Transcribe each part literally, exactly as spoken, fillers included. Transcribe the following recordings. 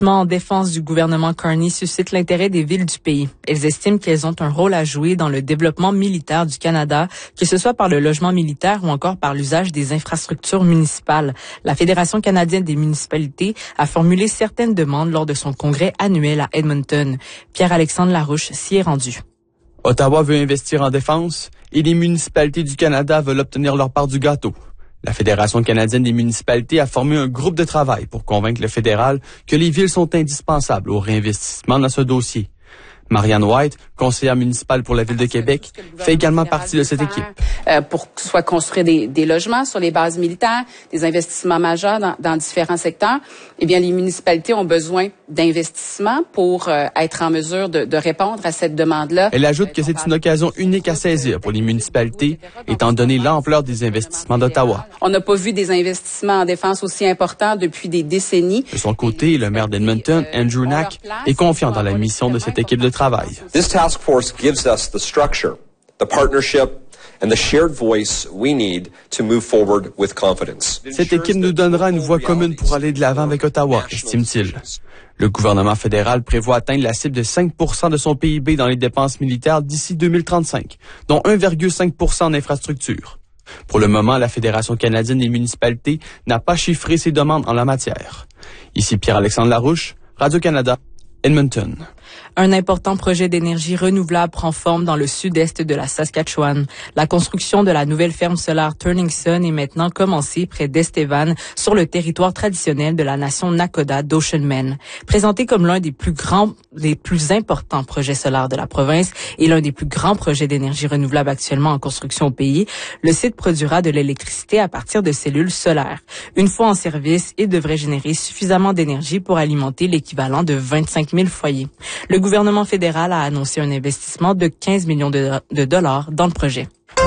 En défense du gouvernement Carney suscite l'intérêt des villes du pays. Elles estiment qu'elles ont un rôle à jouer dans le développement militaire du Canada, que ce soit par le logement militaire ou encore par l'usage des infrastructures municipales. La Fédération canadienne des municipalités a formulé certaines demandes lors de son congrès annuel à Edmonton. Pierre-Alexandre Larouche s'y est rendu. Ottawa veut investir en défense et les municipalités du Canada veulent obtenir leur part du gâteau. La Fédération canadienne des municipalités a formé un groupe de travail pour convaincre le fédéral que les villes sont indispensables au réinvestissement dans ce dossier. Marianne White, conseillère municipale pour la Ville de Québec, fait également partie de cette équipe. Euh, pour soit construire des, des logements sur les bases militaires, des investissements majeurs dans, dans différents secteurs, eh bien, les municipalités ont besoin d'investissements pour euh, être en mesure de, de répondre à cette demande-là. Elle ajoute que c'est une occasion unique à saisir pour les municipalités, étant donné l'ampleur des investissements d'Ottawa. On n'a pas vu des investissements en défense aussi importants depuis des décennies. De son côté, le maire d'Edmonton, Andrew Knack, est confiant dans la mission de cette équipe de travail. This task force gives us the structure, the partnership and the shared voice we need to move forward with confidence. Cette équipe nous donnera une voix commune pour aller de l'avant avec Ottawa, estime-t-il. Le gouvernement fédéral prévoit atteindre la cible de cinq pour cent de son P I B dans les dépenses militaires d'ici deux mille trente-cinq, dont un virgule cinq pour cent en infrastructures. Pour le moment, la Fédération canadienne des municipalités n'a pas chiffré ses demandes en la matière. Ici Pierre-Alexandre Larouche, Radio-Canada, Edmonton. Un important projet d'énergie renouvelable prend forme dans le sud-est de la Saskatchewan. La construction de la nouvelle ferme solaire Turning Sun est maintenant commencée près d'Estevan, sur le territoire traditionnel de la nation Nakoda d'Oceanman. Présenté comme l'un des plus grands, des plus importants projets solaires de la province et l'un des plus grands projets d'énergie renouvelable actuellement en construction au pays, le site produira de l'électricité à partir de cellules solaires. Une fois en service, il devrait générer suffisamment d'énergie pour alimenter l'équivalent de vingt-cinq mille foyers. Le gouvernement fédéral a annoncé un investissement de quinze millions de, de dollars dans le projet.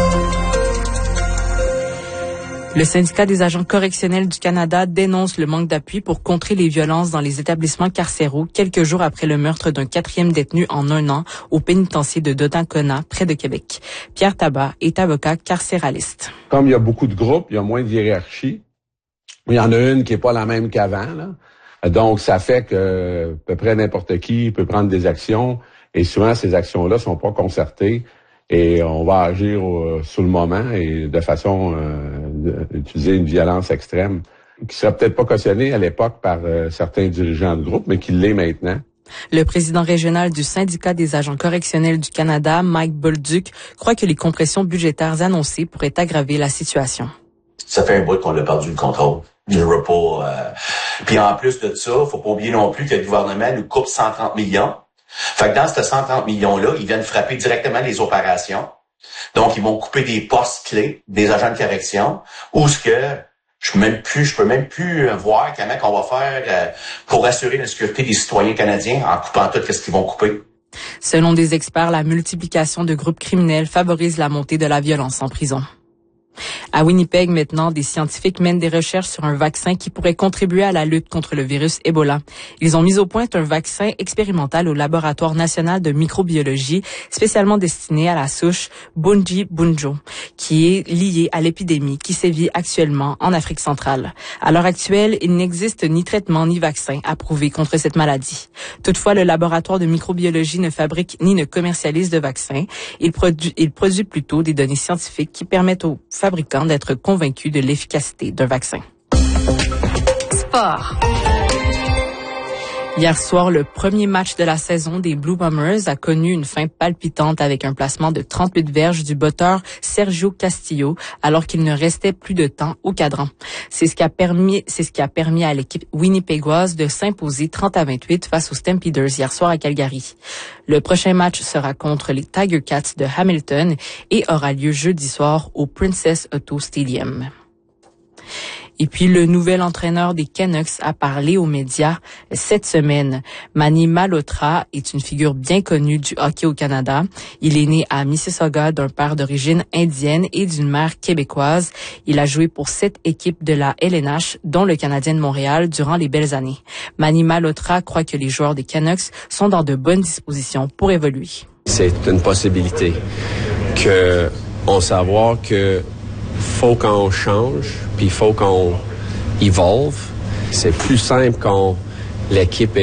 Le syndicat des agents correctionnels du Canada dénonce le manque d'appui pour contrer les violences dans les établissements carcéraux quelques jours après le meurtre d'un quatrième détenu en un an au pénitencier de Donnacona, près de Québec. Pierre Tabat est avocat carcéraliste. Comme il y a beaucoup de groupes, il y a moins de hiérarchie. Il y en a une qui est pas la même qu'avant, là. Donc, ça fait que à peu près n'importe qui peut prendre des actions et souvent, ces actions-là sont pas concertées et on va agir au, sur le moment et de façon euh, d'utiliser une violence extrême qui serait peut-être pas cautionnée à l'époque par euh, certains dirigeants de groupe, mais qui l'est maintenant. Le président régional du syndicat des agents correctionnels du Canada, Mike Bolduc, croit que les compressions budgétaires annoncées pourraient aggraver la situation. Ça fait un bout qu'on a perdu le contrôle. Je veux pas. Euh... Puis en plus de ça, faut pas oublier non plus que le gouvernement nous coupe cent trente millions. Fait que dans ces cent trente millions-là, ils viennent frapper directement les opérations. Donc, ils vont couper des postes clés des agents de correction. Ou ce que je peux même plus, je peux même plus voir comment qu'on va faire euh, pour assurer la sécurité des citoyens canadiens en coupant tout ce qu'ils vont couper. Selon des experts, la multiplication de groupes criminels favorise la montée de la violence en prison. À Winnipeg, maintenant, des scientifiques mènent des recherches sur un vaccin qui pourrait contribuer à la lutte contre le virus Ebola. Ils ont mis au point un vaccin expérimental au Laboratoire national de microbiologie, spécialement destiné à la souche Bundibugyo, qui est liée à l'épidémie qui sévit actuellement en Afrique centrale. À l'heure actuelle, il n'existe ni traitement ni vaccin approuvé contre cette maladie. Toutefois, le laboratoire de microbiologie ne fabrique ni ne commercialise de vaccin. Il produit, il produit plutôt des données scientifiques qui permettent aux fabricants d'être convaincus de l'efficacité d'un vaccin. Sport. Hier soir, le premier match de la saison des Blue Bombers a connu une fin palpitante avec un placement de trente-huit verges du botteur Sergio Castillo, alors qu'il ne restait plus de temps au cadran. C'est ce qui a permis, c'est ce qui a permis à l'équipe winnipégoise de s'imposer trente à vingt-huit face aux Stampeders hier soir à Calgary. Le prochain match sera contre les Tiger Cats de Hamilton et aura lieu jeudi soir au Princess Auto Stadium. Et puis, le nouvel entraîneur des Canucks a parlé aux médias cette semaine. Manny Malhotra est une figure bien connue du hockey au Canada. Il est né à Mississauga d'un père d'origine indienne et d'une mère québécoise. Il a joué pour sept équipes de la L N H, dont le Canadien de Montréal, durant les belles années. Manny Malhotra croit que les joueurs des Canucks sont dans de bonnes dispositions pour évoluer. C'est une possibilité que on savoir que faut qu'on change, puis faut qu'on evolve. C'est plus simple quand l'équipe est